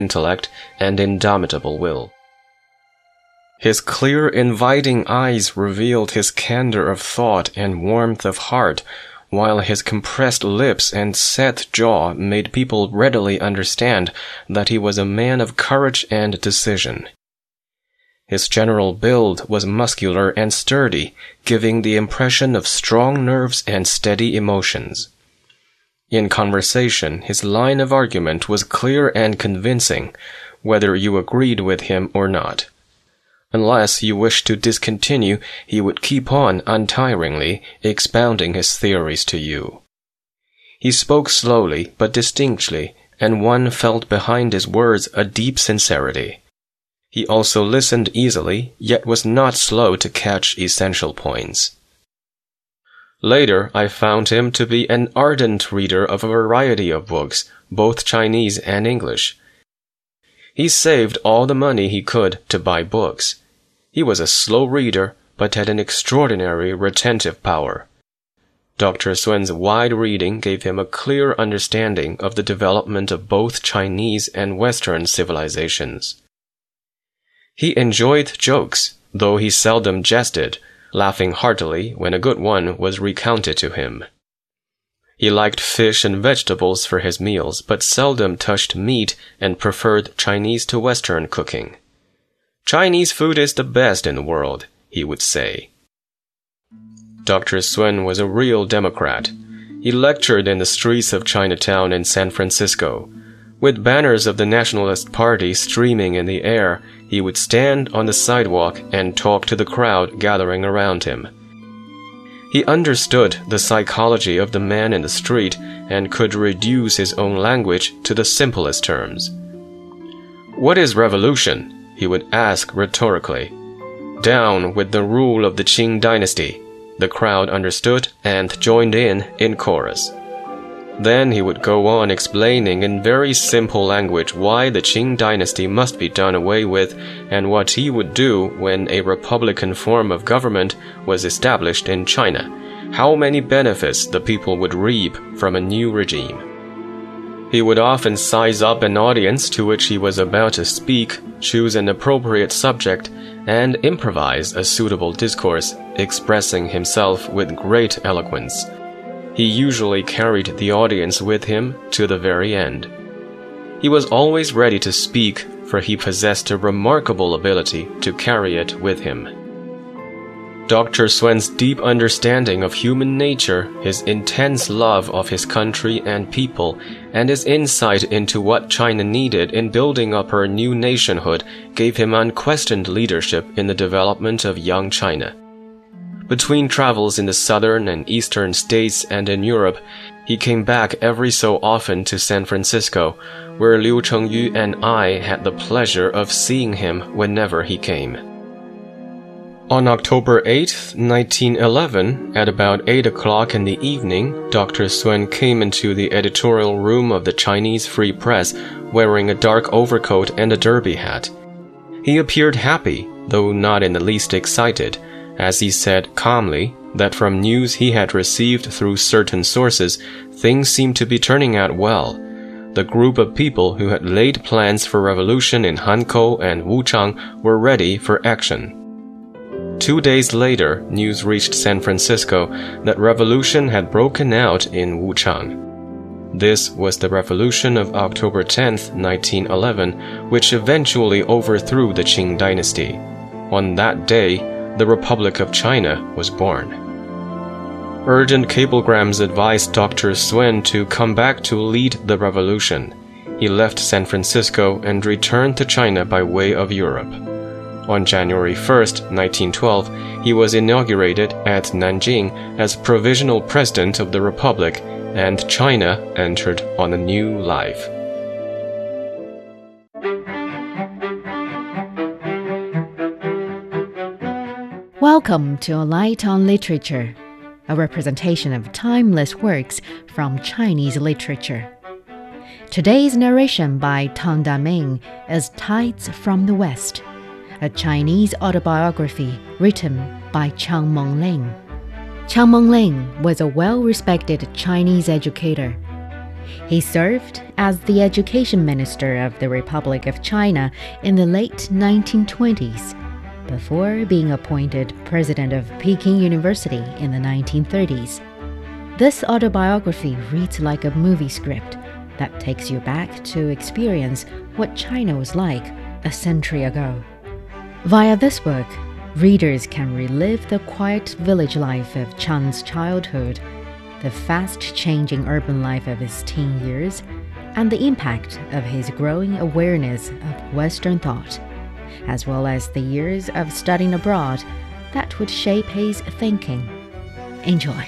intellect and indomitable will. His clear, inviting eyes revealed his candor of thought and warmth of heart, while his compressed lips and set jaw made people readily understand that he was a man of courage and decision. His general build was muscular and sturdy, giving the impression of strong nerves and steady emotions. In conversation, his line of argument was clear and convincing, whether you agreed with him or not. Unless you wished to discontinue, he would keep on untiringly expounding his theories to you. He spoke slowly but distinctly, and one felt behind his words a deep sincerity. He also listened easily, yet was not slow to catch essential points. Later, I found him to be an ardent reader of a variety of books, both Chinese and English. He saved all the money he could to buy books. He was a slow reader, but had an extraordinary retentive power. Dr. Sun's wide reading gave him a clear understanding of the development of both Chinese and Western civilizations. He enjoyed jokes, though he seldom jested, laughing heartily when a good one was recounted to him. He liked fish and vegetables for his meals, but seldom touched meat and preferred Chinese to Western cooking. Chinese food is the best in the world, he would say. Dr. Sun was a real Democrat. He lectured in the streets of Chinatown in San Francisco. With banners of the Nationalist Party streaming in the air, he would stand on the sidewalk and talk to the crowd gathering around him. He understood the psychology of the man in the street and could reduce his own language to the simplest terms. "What is revolution?" he would ask rhetorically. "Down with the rule of the Qing dynasty." The crowd understood and joined in chorus. Then he would go on explaining in very simple language why the Qing dynasty must be done away with and what he would do when a republican form of government was established in China, how many benefits the people would reap from a new regime. He would often size up an audience to which he was about to speak, choose an appropriate subject, and improvise a suitable discourse, expressing himself with great eloquence. He usually carried the audience with him to the very end. He was always ready to speak, for he possessed a remarkable ability to carry it with him. Dr. Sun's deep understanding of human nature, his intense love of his country and people, and his insight into what China needed in building up her new nationhood gave him unquestioned leadership in the development of young China. Between travels in the southern and eastern states and in Europe, he came back every so often to San Francisco, where Liu Chengyu and I had the pleasure of seeing him whenever he came. On October 8, 1911, at about 8 o'clock in the evening, Dr. Sun came into the editorial room of the Chinese Free Press wearing a dark overcoat and a derby hat. He appeared happy, though not in the least excited, as he said calmly that from news he had received through certain sources, things seemed to be turning out well. The group of people who had laid plans for revolution in Hankou and Wuchang were ready for action. 2 days later, news reached San Francisco that revolution had broken out in Wuchang. This was the revolution of October 10, 1911, which eventually overthrew the Qing dynasty. On that day, the Republic of China was born. Urgent cablegrams advised Dr. Sun to come back to lead the revolution. He left San Francisco and returned to China by way of Europe. On January 1, 1912, he was inaugurated at Nanjing as Provisional President of the Republic, and China entered on a new life. Welcome to A Light on Literature, a representation of timeless works from Chinese literature. Today's narration by Tang Daming is Tides from the West, a Chinese autobiography written by Chiang Meng-ling. Chiang Meng-ling was a well-respected Chinese educator. He served as the education minister of the Republic of China in the late 1920s, before being appointed president of Peking University in the 1930s. This autobiography reads like a movie script that takes you back to experience what China was like a century ago. Via this book, readers can relive the quiet village life of Chan's childhood, the fast-changing urban life of his teen years, and the impact of his growing awareness of Western thought, as well as the years of studying abroad that would shape his thinking. Enjoy.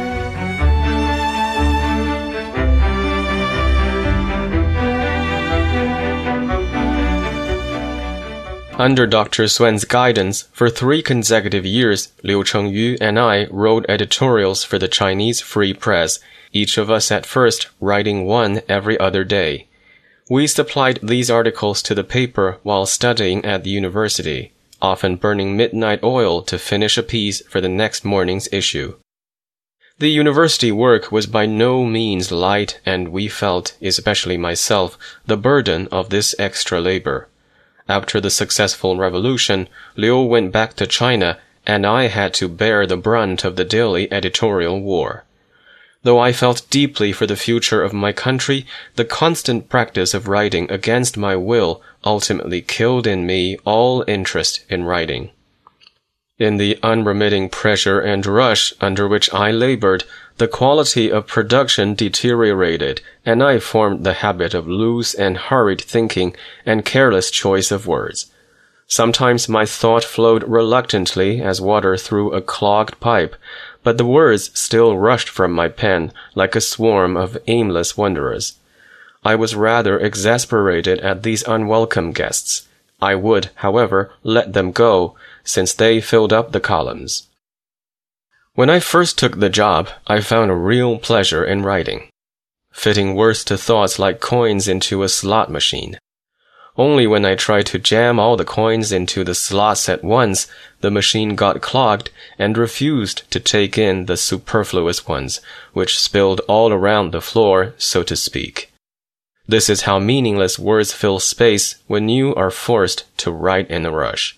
Under Dr. Sun's guidance, for 3 consecutive years, Liu Chengyu and I wrote editorials for the Chinese Free Press, each of us at first writing one every other day. We supplied these articles to the paper while studying at the university, often burning midnight oil to finish a piece for the next morning's issue. The university work was by no means light, and we felt, especially myself, the burden of this extra labor. After the successful revolution, Liu went back to China, and I had to bear the brunt of the daily editorial war. Though I felt deeply for the future of my country, the constant practice of writing against my will ultimately killed in me all interest in writing. In the unremitting pressure and rush under which I labored, the quality of production deteriorated, and I formed the habit of loose and hurried thinking and careless choice of words. Sometimes my thought flowed reluctantly as water through a clogged pipe, but the words still rushed from my pen like a swarm of aimless wanderers. I was rather exasperated at these unwelcome guests. I would, however, let them go, since they filled up the columns. When I first took the job, I found a real pleasure in writing, fitting words to thoughts like coins into a slot machine. Only when I tried to jam all the coins into the slots at once, the machine got clogged and refused to take in the superfluous ones, which spilled all around the floor, so to speak. This is how meaningless words fill space when you are forced to write in a rush.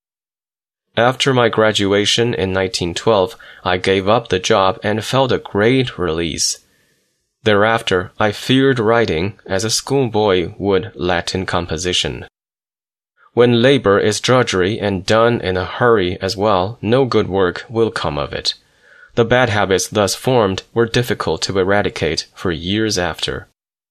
After my graduation in 1912, I gave up the job and felt a great release. Thereafter, I feared writing as a schoolboy would Latin composition. When labor is drudgery and done in a hurry as well, no good work will come of it. The bad habits thus formed were difficult to eradicate for years after.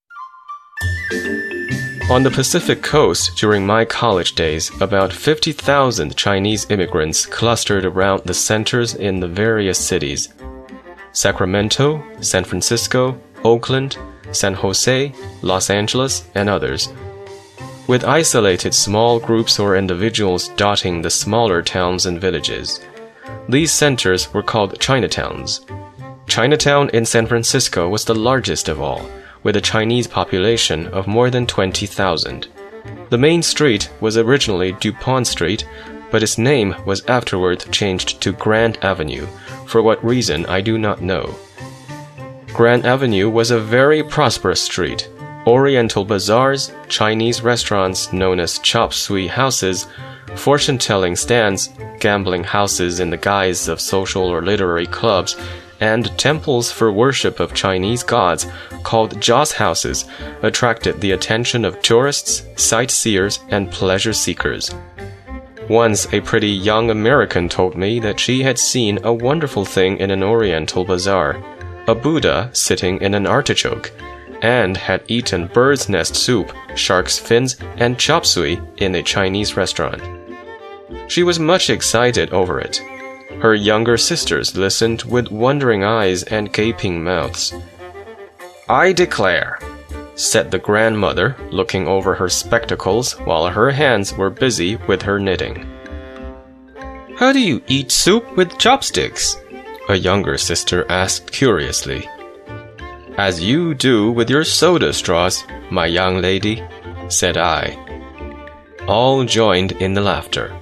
On the Pacific Coast during my college days, about 50,000 Chinese immigrants clustered around the centers in the various cities: Sacramento, San Francisco, Oakland, San Jose, Los Angeles, and others, with isolated small groups or individuals dotting the smaller towns and villages. These centers were called Chinatowns. Chinatown in San Francisco was the largest of all, with a Chinese population of more than 20,000. The main street was originally DuPont Street, but its name was afterward changed to Grand Avenue, for what reason I do not know. Grand Avenue was a very prosperous street. Oriental bazaars, Chinese restaurants known as chop suey houses, fortune-telling stands, gambling houses in the guise of social or literary clubs, and temples for worship of Chinese gods called joss houses attracted the attention of tourists, sightseers, and pleasure seekers. Once a pretty young American told me that she had seen a wonderful thing in an Oriental bazaar, a Buddha sitting in an artichoke, and had eaten bird's nest soup, shark's fins, and chop suey in a Chinese restaurant. She was much excited over it. Her younger sisters listened with wondering eyes and gaping mouths. "I declare," said the grandmother, looking over her spectacles while her hands were busy with her knitting. "How do you eat soup with chopsticks?" a younger sister asked curiously. "As you do with your soda straws, my young lady," said I. All joined in the laughter.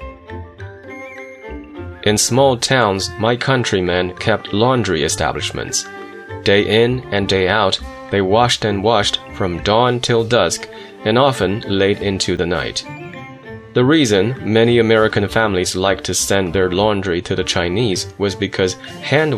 In small towns, my countrymen kept laundry establishments. Day in and day out, They washed and washed from dawn till dusk, and often late into the night. The reason many American families liked to send their laundry to the Chinese was because hand